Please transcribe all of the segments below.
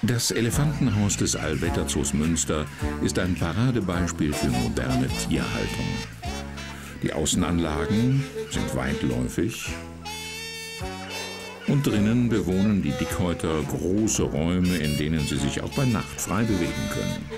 Das Elefantenhaus des Allwetterzoos Münster ist ein Paradebeispiel für moderne Tierhaltung. Die Außenanlagen sind weitläufig und drinnen bewohnen die Dickhäuter große Räume, in denen sie sich auch bei Nacht frei bewegen können.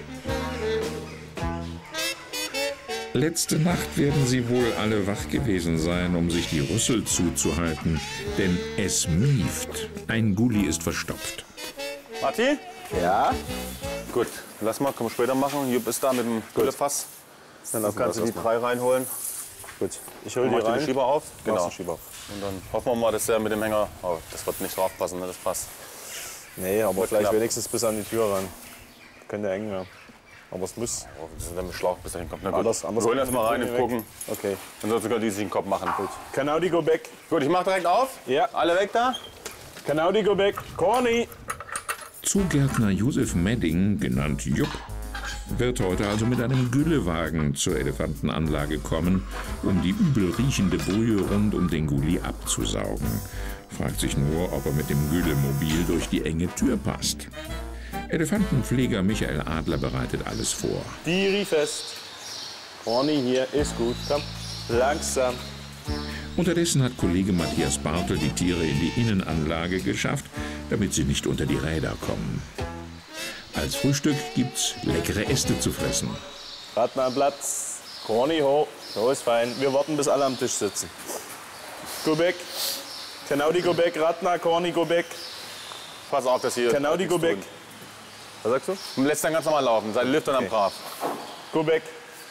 Letzte Nacht werden sie wohl alle wach gewesen sein, um sich die Rüssel zuzuhalten, denn es mieft. Ein Gulli ist verstopft. Martin? Ja? Gut, lass mal, können wir später machen. Jupp ist da mit dem Güllefass. Dann kannst du die 3 reinholen. Gut, ich hol die Mach rein. den Schieber auf. Genau. Den Schieber auf. Und dann hoffen wir mal, dass der mit dem Hänger, oh, das wird nicht drauf passen, ne? Das passt. Nee, aber Wird vielleicht knapp. wenigstens bis an die Tür ran. Könnte eng werden. Aber es muss. Oh, wir sind dann mit Schlauch bis dahin kommt. Na gut. Anders Wir holen erst mal rein und gucken. Okay. Dann soll sogar die sich den Kopf machen. Gut. Canaudi, go back. Gut, ich mach direkt auf. Ja. Alle weg da. Canaudi, go back. Corny. Zoogärtner Josef Medding, genannt Jupp, wird heute also mit einem Güllewagen zur Elefantenanlage kommen, um die übel riechende Brühe rund um den Gulli abzusaugen. Fragt sich nur, ob er mit dem Güllemobil durch die enge Tür passt. Elefantenpfleger Michael Adler bereitet alles vor. Diri fest. Corny hier, ist gut. Komm, langsam. Unterdessen hat Kollege Matthias Bartel die Tiere in die Innenanlage geschafft, damit sie nicht unter die Räder kommen. Als Frühstück gibt's leckere Äste zu fressen. Ratner am Platz. Corny hoch. So ist fein. Wir warten, bis alle am Tisch sitzen. Go back. Canaudi, go back. Ratner, Corny, go back. Pass auf, dass hier. Canaudi, go back. Was sagst du? Und lässt dann ganz normal laufen. Seid Lift und dann brav. Go back.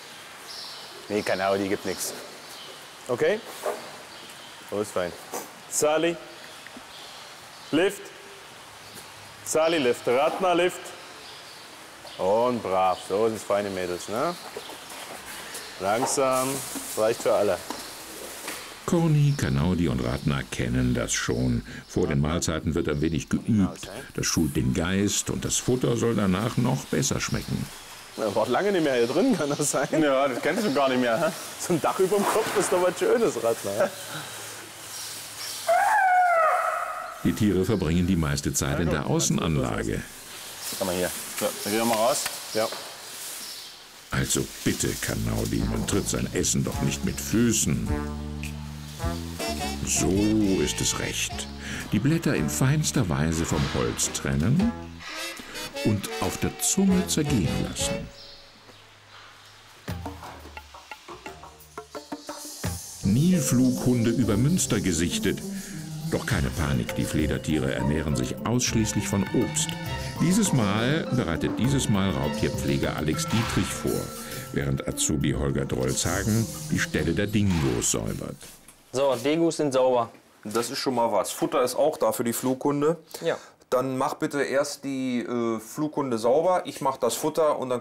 Nee, Canaudi gibt nichts. Okay? So ist fein. Sali. Lift. Sali, Lift. Ratner, Lift. Und brav. So sind es feine Mädels, ne? Langsam. Das reicht für alle. Corny, Canaudi und Ratner kennen das schon. Vor den Mahlzeiten wird ein wenig geübt. Das schult den Geist und das Futter soll danach noch besser schmecken. Er war lange nicht mehr hier drin, kann das sein? Ja, das kennst du schon gar nicht mehr. Hä? So ein Dach über dem Kopf ist doch was Schönes, Ratner. Die Tiere verbringen die meiste Zeit in der Außenanlage. Komm mal hier. So, dann gehen wir mal raus. Ja. Also bitte, Canaudi, man tritt sein Essen doch nicht mit Füßen. So ist es recht. Die Blätter in feinster Weise vom Holz trennen und auf der Zunge zergehen lassen. Nilflughunde über Münster gesichtet. Doch keine Panik, die Fledertiere ernähren sich ausschließlich von Obst. Dieses Mal bereitet Raubtierpfleger Alex Dietrich vor, während Azubi Holger Drolzhagen die Ställe der Dingos säubert. So, Degus sind sauber. Das ist schon mal was. Futter ist auch da für die Flughunde. Ja. Dann mach bitte erst die Flughunde sauber. Ich mach das Futter und dann